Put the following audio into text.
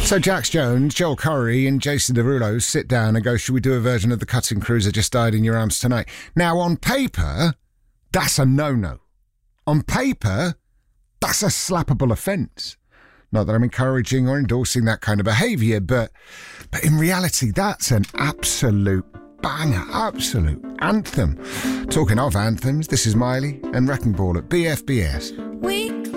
So Jax Jones, Joel Corry and Jason Derulo sit down and go, should we do a version of The Cutting Crews That Just Died in Your Arms Tonight? Now, on paper, that's a no-no. On paper, that's a slappable offence. Not that I'm encouraging or endorsing that kind of behaviour, but in reality, that's an absolute banger, absolute anthem. Talking of anthems, this is Miley and Wrecking Ball at BFBS. We